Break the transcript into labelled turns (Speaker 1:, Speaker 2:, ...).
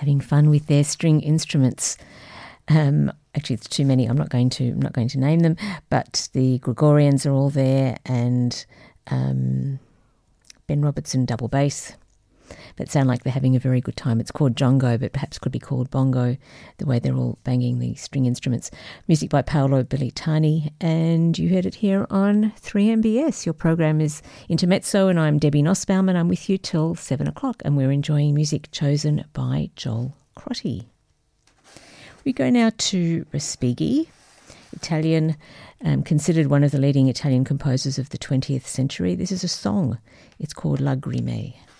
Speaker 1: having fun with their string instruments. Actually, it's too many. I'm not going to name them, but the Gregorians are all there, and Ben Robertson double bass. That sound like they're having a very good time. It's called Jongo, but perhaps could be called Bongo, the way they're all banging the string instruments. Music by Paolo Belitani, and you heard it here on 3MBS. Your program is Intermezzo, and I'm Debbie Nussbaum, and I'm with you till 7 o'clock, and we're enjoying music chosen by Joel Crotty. We go now to Respighi, Italian, considered one of the leading Italian composers of the 20th century. This is a song. It's called Lagrime.